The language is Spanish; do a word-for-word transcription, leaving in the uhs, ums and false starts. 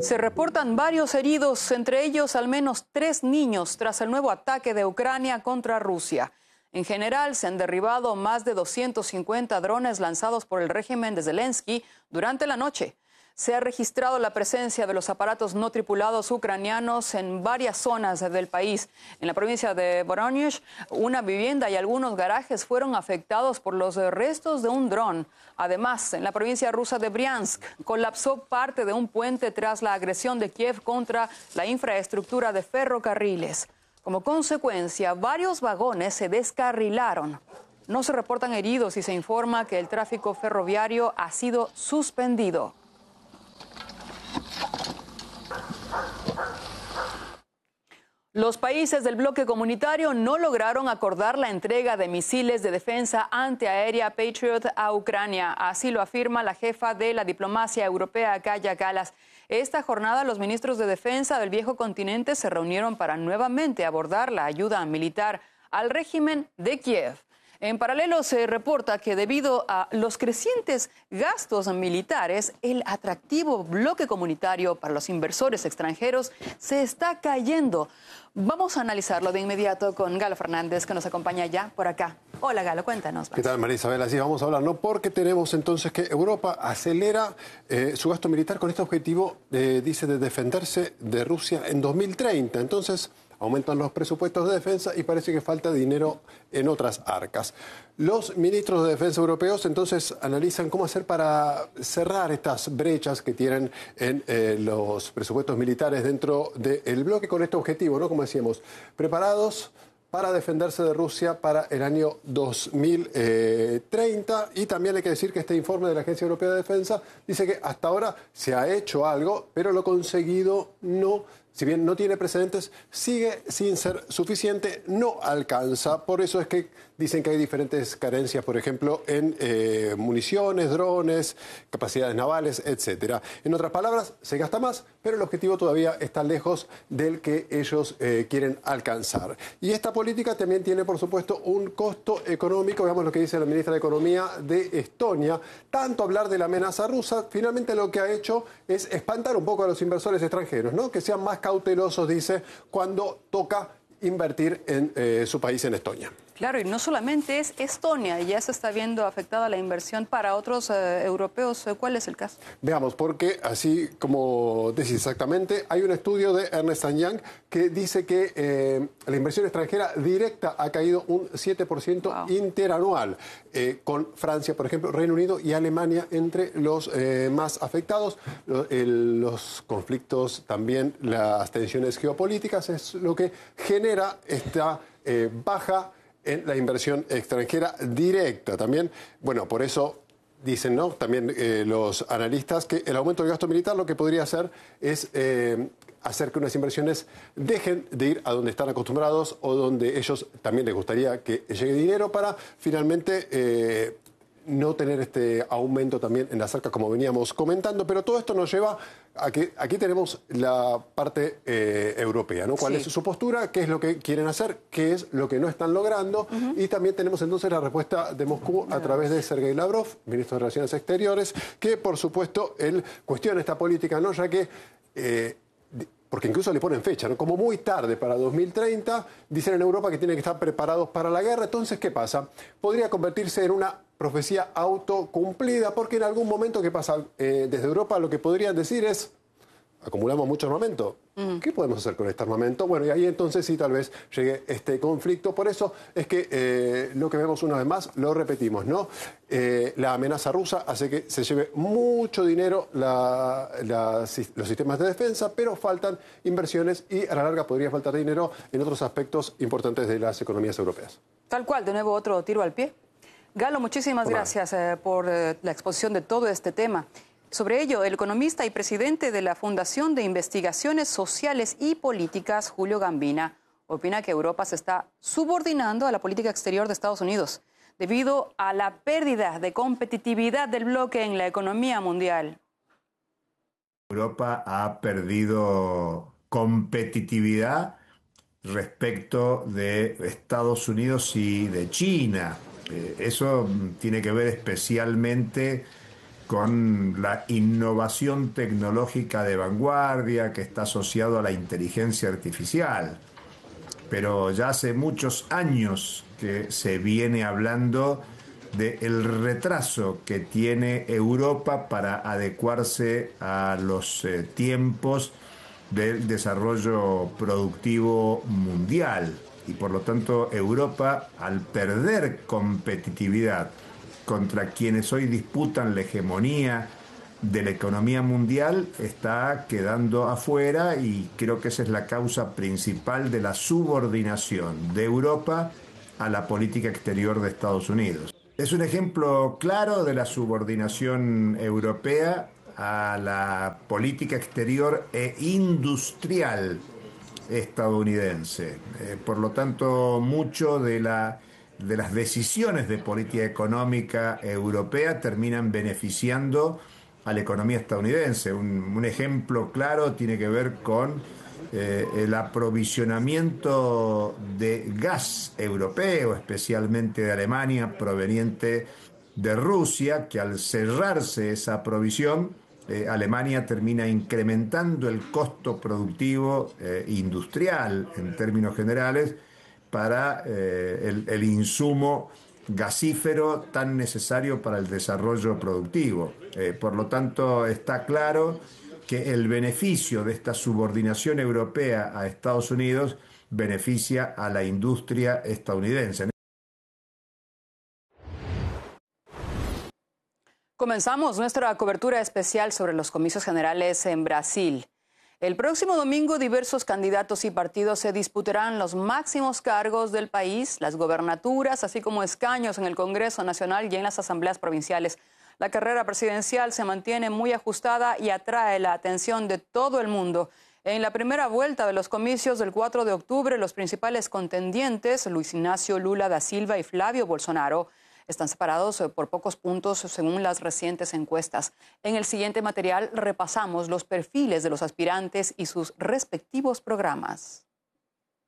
Se reportan varios heridos, entre ellos al menos tres niños, tras el nuevo ataque de Ucrania contra Rusia. En general, se han derribado más de doscientos cincuenta drones lanzados por el régimen de Zelensky durante la noche. Se ha registrado la presencia de los aparatos no tripulados ucranianos en varias zonas del país. En la provincia de Voronezh, una vivienda y algunos garajes fueron afectados por los restos de un dron. Además, en la provincia rusa de Briansk, colapsó parte de un puente tras la agresión de Kiev contra la infraestructura de ferrocarriles. Como consecuencia, varios vagones se descarrilaron. No se reportan heridos y se informa que el tráfico ferroviario ha sido suspendido. Los países del bloque comunitario no lograron acordar la entrega de misiles de defensa antiaérea Patriot a Ucrania. Así lo afirma la jefa de la diplomacia europea, Kaja Kallas. Esta jornada, los ministros de defensa del viejo continente se reunieron para nuevamente abordar la ayuda militar al régimen de Kiev. En paralelo, se reporta que debido a los crecientes gastos militares, el atractivo bloque comunitario para los inversores extranjeros se está cayendo. Vamos a analizarlo de inmediato con Galo Fernández, que nos acompaña ya por acá. Hola, Galo, cuéntanos. ¿Qué tal, María Isabel? Así vamos a hablar, ¿no? Porque tenemos entonces que Europa acelera eh, su gasto militar con este objetivo, eh, dice, de defenderse de Rusia en dos mil treinta. Entonces, aumentan los presupuestos de defensa y parece que falta dinero en otras arcas. Los ministros de defensa europeos entonces analizan cómo hacer para cerrar estas brechas que tienen en eh, los presupuestos militares dentro del bloque con este objetivo, ¿no? Como decíamos, preparados para defenderse de Rusia para el año dos mil treinta. Y también hay que decir que este informe de la Agencia Europea de Defensa dice que hasta ahora se ha hecho algo, pero lo conseguido no, si bien no tiene precedentes, sigue sin ser suficiente, no alcanza. Por eso es que dicen que hay diferentes carencias, por ejemplo, en eh, municiones, drones, capacidades navales, etcétera. En otras palabras, se gasta más, pero el objetivo todavía está lejos del que ellos eh, quieren alcanzar. Y esta política también tiene, por supuesto, un costo económico. Veamos lo que dice la ministra de Economía de Estonia. Tanto hablar de la amenaza rusa, finalmente lo que ha hecho es espantar un poco a los inversores extranjeros, ¿no? Que sean más cautelosos, dice, cuando toca invertir en eh, su país, en Estonia. Claro, y no solamente es Estonia, ya se está viendo afectada la inversión para otros eh, europeos. ¿Cuál es el caso? Veamos, porque así como decís exactamente, hay un estudio de Ernst and Young que dice que eh, la inversión extranjera directa ha caído un siete por ciento wow. interanual, eh, con Francia, por ejemplo, Reino Unido y Alemania entre los eh, más afectados. Los, el, los conflictos, también las tensiones geopolíticas, es lo que genera esta eh, baja en la inversión extranjera directa. También, bueno, por eso dicen, ¿no? También eh, los analistas que el aumento del gasto militar lo que podría hacer es eh, hacer que unas inversiones dejen de ir a donde están acostumbrados o donde ellos también les gustaría que llegue dinero para finalmente eh, no tener este aumento también en las arcas como veníamos comentando. Pero todo esto nos lleva a que aquí tenemos la parte eh, europea, ¿no? ¿Cuál sí. es su postura? ¿Qué es lo que quieren hacer? ¿Qué es lo que no están logrando? Uh-huh. Y también tenemos entonces la respuesta de Moscú a través de Sergei Lavrov, ministro de Relaciones Exteriores, que por supuesto él cuestiona esta política, ¿no? Ya que eh, porque incluso le ponen fecha, ¿no? Como muy tarde para dos mil treinta, dicen en Europa que tienen que estar preparados para la guerra. Entonces, ¿qué pasa? Podría convertirse en una profecía autocumplida, porque en algún momento, ¿qué pasa? Eh, desde Europa lo que podrían decir es, acumulamos mucho armamento, mm. ¿qué podemos hacer con este armamento? Bueno, y ahí entonces sí tal vez llegue este conflicto. Por eso es que eh, lo que vemos una vez más, lo repetimos, ¿no? Eh, la amenaza rusa hace que se lleve mucho dinero la, la, los sistemas de defensa, pero faltan inversiones y a la larga podría faltar dinero en otros aspectos importantes de las economías europeas. Tal cual, de nuevo otro tiro al pie. Galo, muchísimas Hola. gracias eh, por eh, la exposición de todo este tema. Sobre ello, el economista y presidente de la Fundación de Investigaciones Sociales y Políticas, Julio Gambina, opina que Europa se está subordinando a la política exterior de Estados Unidos debido a la pérdida de competitividad del bloque en la economía mundial. Europa ha perdido competitividad respecto de Estados Unidos y de China. Eh, eso tiene que ver especialmente con la innovación tecnológica de vanguardia que está asociado a la inteligencia artificial. Pero ya hace muchos años que se viene hablando del retraso que tiene Europa para adecuarse a los eh, tiempos del desarrollo productivo mundial. Y por lo tanto Europa, al perder competitividad contra quienes hoy disputan la hegemonía de la economía mundial, está quedando afuera, y creo que esa es la causa principal de la subordinación de Europa a la política exterior de Estados Unidos. Es un ejemplo claro de la subordinación europea a la política exterior e industrial estadounidense. Eh, por lo tanto, mucho de la de las decisiones de política económica europea terminan beneficiando a la economía estadounidense. Un, un ejemplo claro tiene que ver con eh, el aprovisionamiento de gas europeo, especialmente de Alemania, proveniente de Rusia, que al cerrarse esa provisión, eh, Alemania termina incrementando el costo productivo eh, industrial en términos generales, para eh, el, el insumo gasífero tan necesario para el desarrollo productivo. Eh, por lo tanto, está claro que el beneficio de esta subordinación europea a Estados Unidos beneficia a la industria estadounidense. Comenzamos nuestra cobertura especial sobre los comicios generales en Brasil. El próximo domingo, diversos candidatos y partidos se disputarán los máximos cargos del país, las gobernaturas, así como escaños en el Congreso Nacional y en las asambleas provinciales. La carrera presidencial se mantiene muy ajustada y atrae la atención de todo el mundo. En la primera vuelta de los comicios del cuatro de octubre, los principales contendientes, Luis Ignacio Lula da Silva y Flavio Bolsonaro, están separados por pocos puntos según las recientes encuestas. En el siguiente material repasamos los perfiles de los aspirantes y sus respectivos programas.